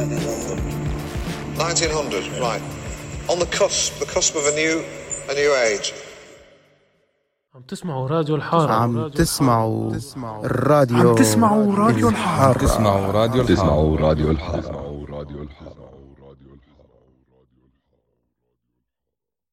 1900, right. On the cusp of a new age. عم تسمعوا راديو الحارة. عم تسمعوا راديو الحارة. تسمعوا راديو الحارة.